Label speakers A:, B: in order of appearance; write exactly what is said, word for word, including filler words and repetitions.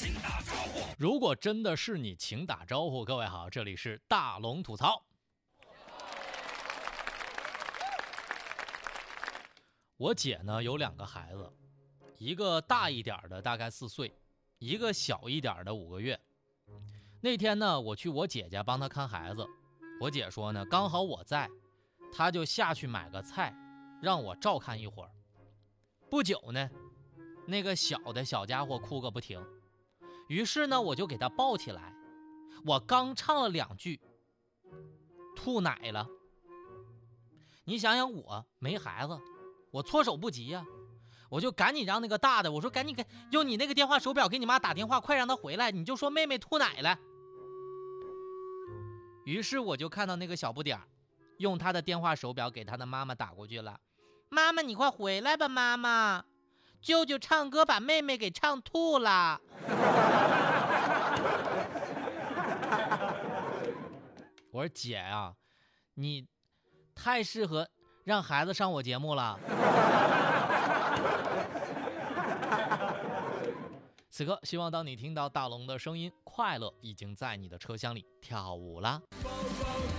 A: 如果真的是你，请打招呼。各位好，这里是大龙吐槽。我姐呢有两个孩子，一个大一点的大概四岁，一个小一点的五个月。那天呢，我去我姐家帮她看孩子，我姐说呢，刚好我在，她就下去买个菜，让我照看一会儿。不久呢，那个小的小家伙哭个不停，于是呢，我就给他抱起来。我刚唱了两句，吐奶了。你想想，我没孩子，我措手不及呀、啊，我就赶紧让那个大的，我说赶紧给用你那个电话手表给你妈打电话，快让她回来，你就说妹妹吐奶了。于是我就看到那个小不点儿用他的电话手表给他的妈妈打过去了。妈妈，你快回来吧，妈妈，舅舅唱歌把妹妹给唱吐了。我说姐啊，你太适合让孩子上我节目了。此刻希望当你听到大龙的声音，快乐已经在你的车厢里跳舞啦。